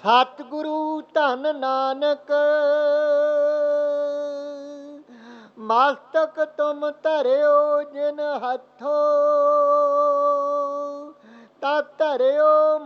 ਸਤਿਗੁਰੂ ਧੰਨ ਨਾਨਕ ਮਸਤਕ ਤੁਮ ਧਰਿਓ ਜਿਨ ਹੱਥੋਂ ਤਾ ਧਰਿਓ